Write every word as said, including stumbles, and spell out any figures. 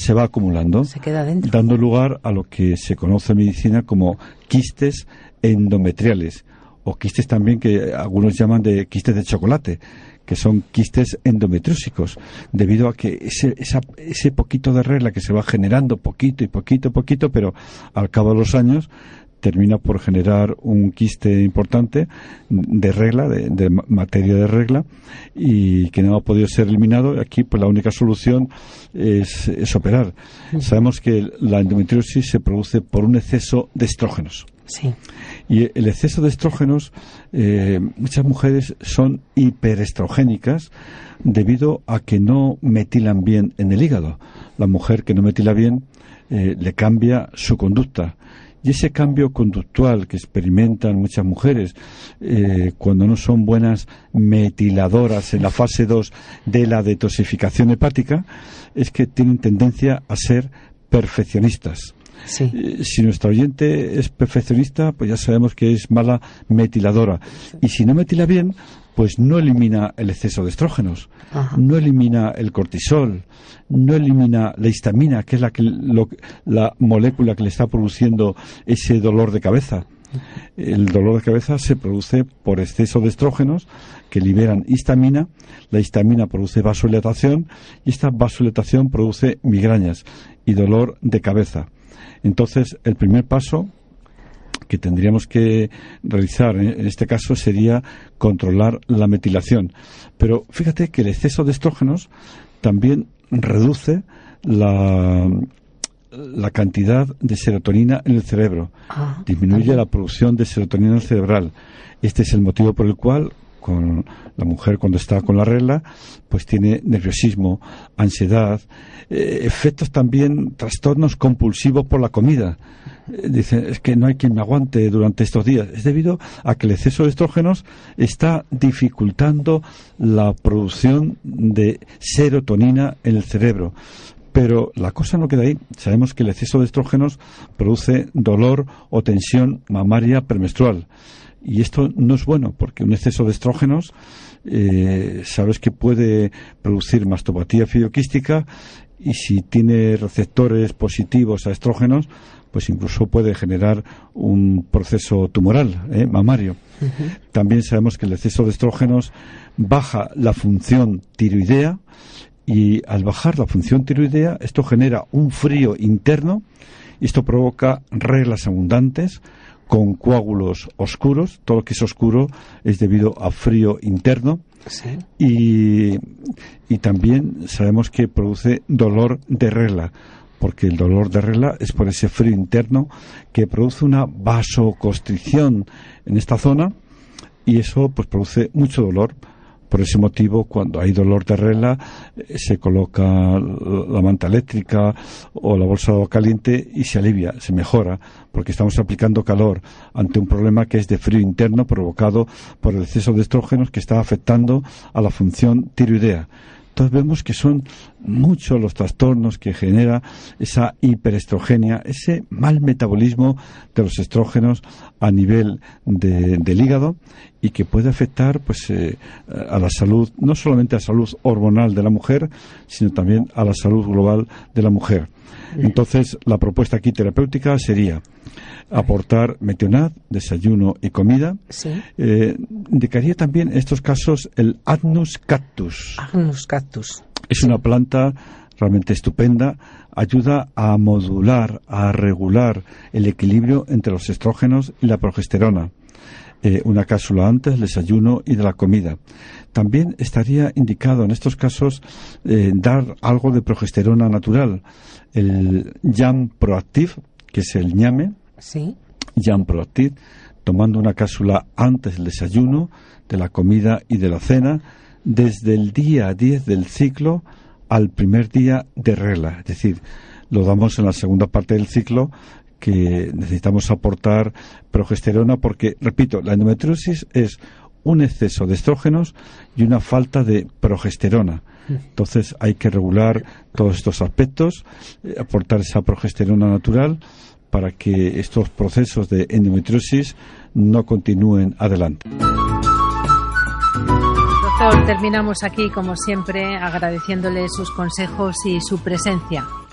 se va acumulando, se queda dentro, dando lugar a lo que se conoce en medicina como quistes endometriales, o quistes también que algunos llaman de quistes de chocolate, que son quistes endometriósicos, debido a que ese, esa, ese poquito de regla que se va generando poquito y poquito, poquito, pero al cabo de los años termina por generar un quiste importante de regla, de, de materia de regla, y que no ha podido ser eliminado. Aquí pues la única solución es, es operar. Sí. Sabemos que la endometriosis se produce por un exceso de estrógenos. Sí. Y el exceso de estrógenos, eh, muchas mujeres son hiperestrogénicas debido a que no metilan bien en el hígado. La mujer que no metila bien eh, le cambia su conducta. Y ese cambio conductual que experimentan muchas mujeres eh, cuando no son buenas metiladoras en la fase dos de la detoxificación hepática es que tienen tendencia a ser perfeccionistas. Sí. Eh, si nuestra oyente es perfeccionista, pues ya sabemos que es mala metiladora. Y si no metila bien, pues no elimina el exceso de estrógenos, Ajá. no elimina el cortisol, no elimina la histamina, que es la, que, lo, la molécula que le está produciendo ese dolor de cabeza. El dolor de cabeza se produce por exceso de estrógenos que liberan histamina. La histamina produce vasodilatación y esta vasodilatación produce migrañas y dolor de cabeza. Entonces, el primer paso que tendríamos que realizar en este caso sería controlar la metilación. Pero fíjate que el exceso de estrógenos también reduce la, la cantidad de serotonina en el cerebro. Ah, disminuye también la producción de serotonina cerebral. Este es el motivo por el cual con la mujer cuando está con la regla pues tiene nerviosismo, ansiedad, eh, efectos también, trastornos compulsivos por la comida. Eh, dice, es que no hay quien me aguante durante estos días. Es debido a que el exceso de estrógenos está dificultando la producción de serotonina en el cerebro. Pero la cosa no queda ahí. Sabemos que el exceso de estrógenos produce dolor o tensión mamaria premenstrual. Y esto no es bueno, porque un exceso de estrógenos, eh, sabes que puede producir mastopatía fibroquística, y si tiene receptores positivos a estrógenos, pues incluso puede generar un proceso tumoral, eh, mamario. Uh-huh. También sabemos que el exceso de estrógenos baja la función tiroidea, y al bajar la función tiroidea, esto genera un frío interno, y esto provoca reglas abundantes, con coágulos oscuros. Todo lo que es oscuro es debido a frío interno. Sí. y, y también sabemos que produce dolor de regla, porque el dolor de regla es por ese frío interno que produce una vasoconstricción en esta zona, y eso pues produce mucho dolor. Por ese motivo, cuando hay dolor de regla, eh, se coloca la manta eléctrica o la bolsa de agua caliente y se alivia, se mejora, porque estamos aplicando calor ante un problema que es de frío interno provocado por el exceso de estrógenos que está afectando a la función tiroidea. Entonces vemos que son muchos los trastornos que genera esa hiperestrogenia, ese mal metabolismo de los estrógenos a nivel de, del hígado, y que puede afectar pues eh, a la salud, no solamente a la salud hormonal de la mujer, sino también a la salud global de la mujer. Entonces, la propuesta aquí terapéutica sería aportar metionat, desayuno y comida. Sí. Eh, indicaría también en estos casos el Agnus cactus. Agnus cactus. Es una planta realmente estupenda, ayuda a modular, a regular el equilibrio entre los estrógenos y la progesterona. Eh, una cápsula antes del desayuno y de la comida. También estaría indicado en estos casos eh, dar algo de progesterona natural, el Yam Proactive, que es el ñame. Sí. Yam Proactive, tomando una cápsula antes del desayuno, de la comida y de la cena, desde el día diez del ciclo al primer día de regla. Es decir, lo damos en la segunda parte del ciclo, que necesitamos aportar progesterona porque, repito, la endometriosis es un exceso de estrógenos y una falta de progesterona. Entonces hay que regular todos estos aspectos, eh, aportar esa progesterona natural para que estos procesos de endometriosis no continúen adelante. Doctor, terminamos aquí, como siempre, agradeciéndole sus consejos y su presencia.